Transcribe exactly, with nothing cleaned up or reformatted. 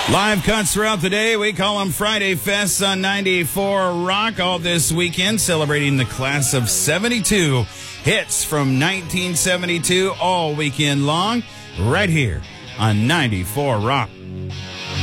Live cuts throughout the day. We call them Friday Fests on ninety-four Rock. All this weekend, celebrating the class of seventy-two. Hits from nineteen seventy-two all weekend long, right here on ninety-four Rock.